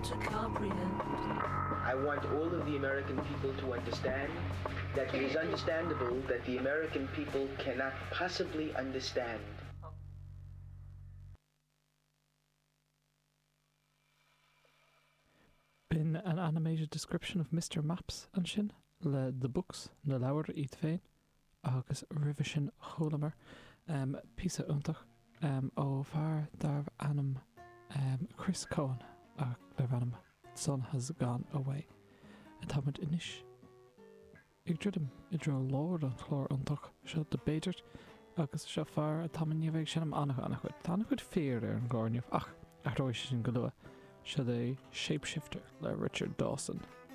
to comprehend. I want all of the American people to understand that it is understandable that the American people cannot possibly understand. Been an animated description of Mr. Maps an sin le the books na leabhar iad féin agus ribh sin cholamer píosa iontach ó bhar darb anam Chris Cohen ach darb anam Son Has Gone Away a táid inis ag ddridim I dro láir an chlár iontach seo de béidirt agus seo fear a táid níomh sin am annach chuid tána chuid fér ar an gáirneamh ach a roiis sin go luath seo é Shapeshifter le Richard Dawson.